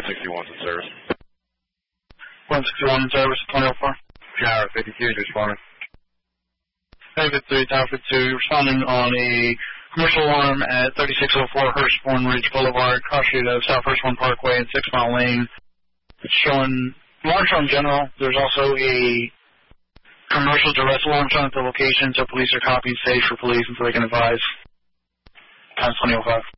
161's in service. 161 in service, 2004. Tower 52 is responding. David 3, Tower 52, responding on a commercial alarm at 3604 Hurstbourne Ridge Boulevard, cross street of Southwest 1 Parkway and 6 Mile Lane. It's showing, alarm showing general. There's also a commercial duress alarm shown at the location, so police are copying safe for police until they can advise. Times 2005.